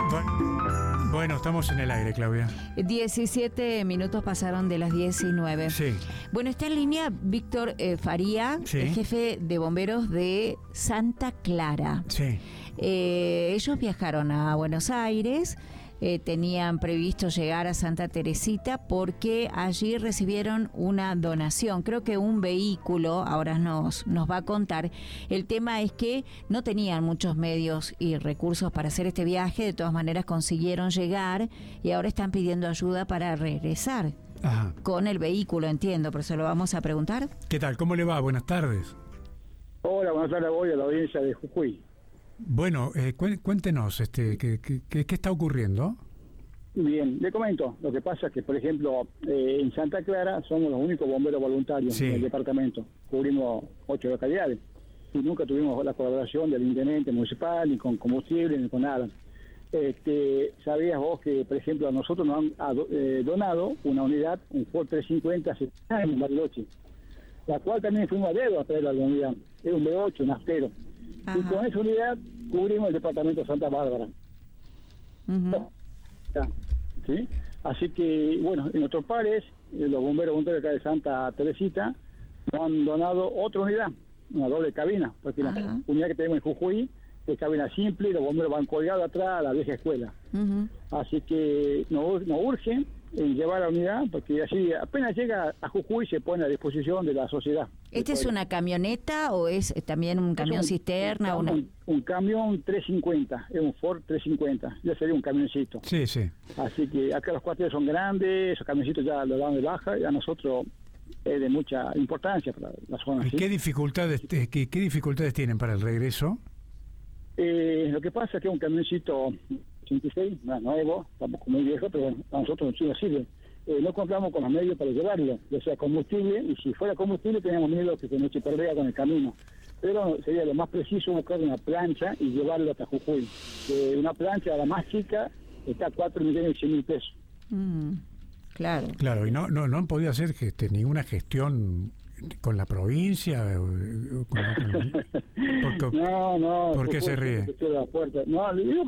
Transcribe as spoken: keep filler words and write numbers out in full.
Bu- Bueno, estamos en el aire, Claudia. diecisiete minutos pasaron de las diecinueve. Sí. Bueno, está en línea Víctor eh, Faría, Sí. el jefe de bomberos de Santa Clara. Sí. Eh, ellos viajaron a Buenos Aires, eh, tenían previsto llegar a Santa Teresita porque allí recibieron una donación, creo que un vehículo, ahora nos, nos va a contar. El tema es que no tenían muchos medios y recursos para hacer este viaje, de todas maneras consiguieron llegar y ahora están pidiendo ayuda para regresar. Ajá. Con el vehículo, entiendo, pero se lo vamos a preguntar. ¿Qué tal? ¿Cómo le va? Buenas tardes. Hola, buenas tardes, voy a la audiencia de Jujuy. Bueno, eh, cué- cuéntenos, este, ¿qué, qué, qué- qué está ocurriendo? Bien, le comento. Lo que pasa es que, por ejemplo, eh, en Santa Clara somos los únicos bomberos voluntarios Sí. del departamento. Cubrimos ocho localidades y nunca tuvimos la colaboración del intendente municipal, ni con combustible, ni con nada. Este, ¿Sabías vos que, por ejemplo, a nosotros nos han ado- eh, donado una unidad, un Ford trescientos cincuenta en Bariloche, la cual también fuimos a dedo a traer la unidad? Era un B ocho, un astero. Y Ajá. con esa unidad cubrimos el departamento de Santa Bárbara. Ujú. Ya, ¿sí? Así que, bueno, en otros pares, eh, los bomberos voluntarios acá de Santa Teresita nos han donado otra unidad, una doble cabina, porque Ajá. la unidad que tenemos en Jujuy es cabina simple y los bomberos van colgados atrás a la vieja escuela. Ujú. Así que nos, nos urgen en llevar la unidad, porque así apenas llega a Jujuy se pone a disposición de la sociedad. ¿Este es una camioneta o es eh, también un camión Es un- cisterna? Un, una... un, un camión trescientos cincuenta, es un Ford trescientos cincuenta, ya sería un camioncito. Sí, sí. Así que acá los cuarteles son grandes, esos camioncitos ya lo dan de baja y a nosotros es de mucha importancia para la zona. ¿Y ¿sí? qué dificultades, eh, qué, qué dificultades tienen para el regreso? Eh, lo que pasa es que es un camioncito ochenta y seis, no es nuevo, tampoco muy viejo, pero bueno, a nosotros sí nos sirve. Eh, no contamos con los medios para llevarlo, ya sea combustible, y si fuera combustible tenemos miedo que se nos eche perdida con el camino. Pero sería lo más preciso buscar una plancha y llevarlo hasta Jujuy. Eh, una plancha, la más chica, está a cuatro millones y cien mil pesos. Mm, claro. Claro, y no, no, no han podido hacer este, ninguna gestión con la provincia. eh, con- con- ¿Por qué, No, no. ¿por qué se Jujuy ríe? se cierra la puerta. No, le digo